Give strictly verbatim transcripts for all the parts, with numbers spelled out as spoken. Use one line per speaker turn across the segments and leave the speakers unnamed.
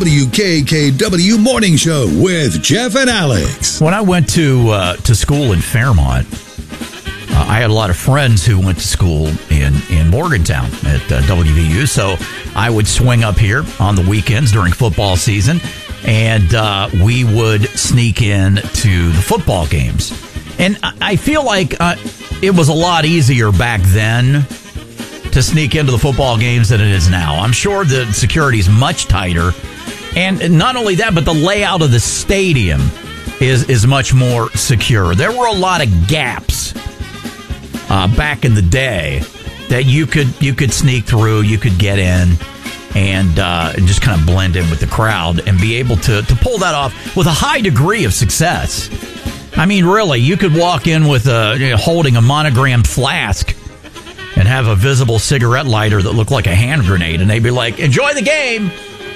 W K K W Morning Show with Jeff and Alex.
When I went to uh, to school in Fairmont, uh, I had a lot of friends who went to school in, in Morgantown at uh, W V U, so I would swing up here on the weekends during football season, and uh, we would sneak in to the football games. And I feel like uh, it was a lot easier back then to sneak into the football games than it is now. I'm sure the security is much tighter. And not only that, but the layout of the stadium is, is much more secure. There were a lot of gaps uh, back in the day that you could you could sneak through, you could get in, and, uh, and just kind of blend in with the crowd and be able to, to pull that off with a high degree of success. I mean, really, you could walk in with a, you know, holding a monogrammed flask and have a visible cigarette lighter that looked like a hand grenade, and they'd be like, enjoy the game.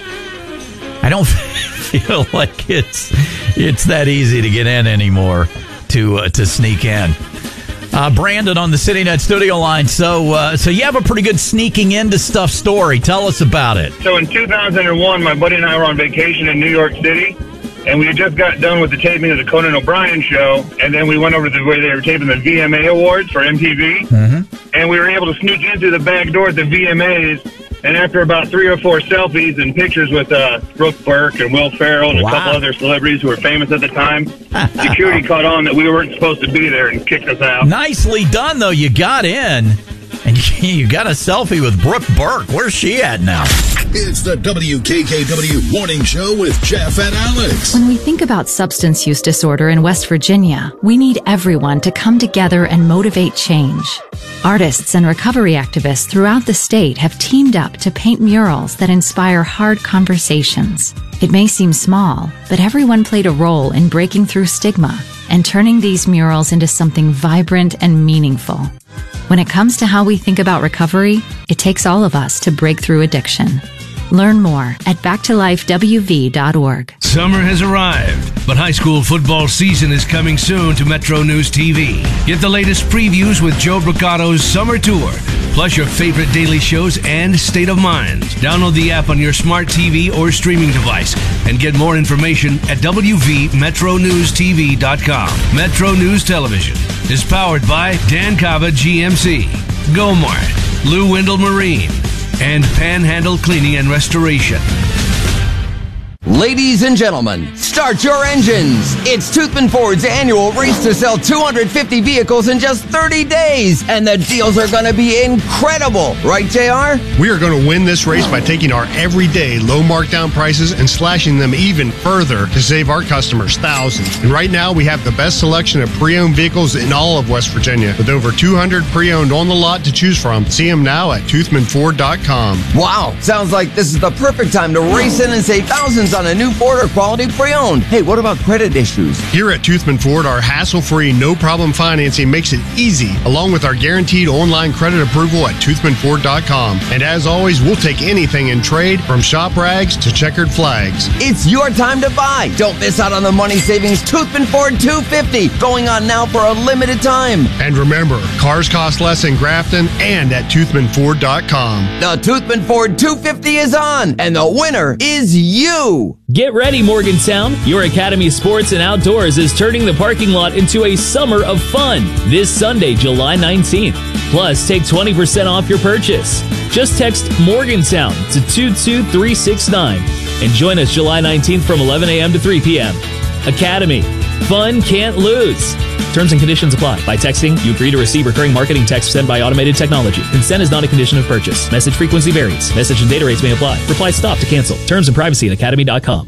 I don't feel like it's it's that easy to get in anymore to uh, to sneak in. Uh, Brandon on the CityNet studio line. So uh, so you have a pretty good sneaking into stuff story. Tell us about it.
So in two thousand one, my buddy and I were on vacation in New York City, and we had just got done with the taping of the Conan O'Brien show, and then we went over to the way they were taping the V M A Awards for M T V, mm-hmm. and we were able to sneak in through the back door at the V M As. And after about three or four selfies and pictures with uh, Brooke Burke and Will Ferrell and wow. a couple other celebrities who were famous at the time, security caught on that we weren't supposed to be there and kicked us out.
Nicely done, though. You got in, and you got a selfie with Brooke Burke. Where's she at now?
It's the W K K W Morning Show with Jeff and Alex.
When we think about substance use disorder in West Virginia, we need everyone to come together and motivate change. Artists and recovery activists throughout the state have teamed up to paint murals that inspire hard conversations. It may seem small, but everyone played a role in breaking through stigma and turning these murals into something vibrant and meaningful. When it comes to how we think about recovery, it takes all of us to break through addiction. Learn more at back to life w v dot org.
Summer has arrived, but high school football season is coming soon to Metro News T V. Get the latest previews with Joe Bricato's Summer Tour, plus your favorite daily shows and State of Mind. Download the app on your smart T V or streaming device and get more information at w v metro news t v dot com. Metro News Television is powered by Dan Cava G M C, Gomart, Lou Wendell Marine, and Panhandle Cleaning and Restoration.
Ladies and gentlemen, start your engines. It's Toothman Ford's annual race to sell two hundred fifty vehicles in just thirty days, and the deals are going to be incredible. Right, J R?
We are going to win this race by taking our everyday low markdown prices and slashing them even further to save our customers thousands. And right now, we have the best selection of pre-owned vehicles in all of West Virginia, with over two hundred pre-owned on the lot to choose from. See them now at toothman ford dot com.
Wow, sounds like this is the perfect time to race in and save thousands on a new Ford or quality pre-owned. Hey, what about credit issues?
Here at Toothman Ford, our hassle-free, no-problem financing makes it easy, along with our guaranteed online credit approval at toothman ford dot com. And as always, we'll take anything in trade, from shop rags to checkered flags.
It's your time to buy. Don't miss out on the money savings Toothman Ford two fifty, going on now for a limited time.
And remember, cars cost less in Grafton and at toothman ford dot com.
The Toothman Ford two fifty is on, and the winner is you.
Get ready, Morgantown. Your Academy of Sports and Outdoors is turning the parking lot into a summer of fun this Sunday, July nineteenth. Plus, take twenty percent off your purchase. Just text Morgantown to two two three six nine and join us July nineteenth from eleven a.m. to three p.m. Academy. Fun can't lose. Terms and conditions apply. By texting, you agree to receive recurring marketing text sent by automated technology. Consent is not a condition of purchase. Message frequency varies. Message and data rates may apply. Reply stop to cancel. Terms and privacy at academy dot com.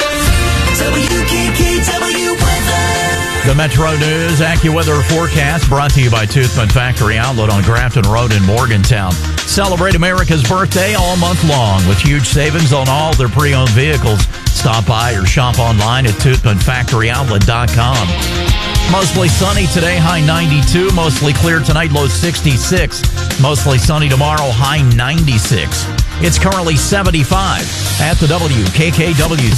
W K K W weather.
The Metro News AccuWeather forecast brought to you by Toothman Factory Outlet on Grafton Road in Morgantown. Celebrate America's birthday all month long with huge savings on all their pre-owned vehicles. Stop by or shop online at toothman factory outlet dot com. Mostly sunny today, high ninety-two. Mostly clear tonight, low sixty-six. Mostly sunny tomorrow, high ninety-six. It's currently seventy-five at the W K K W